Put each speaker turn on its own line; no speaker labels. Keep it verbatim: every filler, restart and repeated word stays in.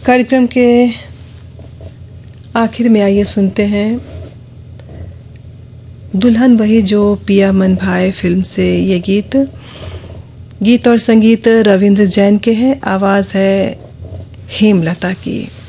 कार्यक्रम के आखिर में आइए सुनते हैं दुल्हन वही जो पिया मन भाए फिल्म से ये गीत। गीत और संगीत रविंद्र जैन के हैं, आवाज है हेमलता की।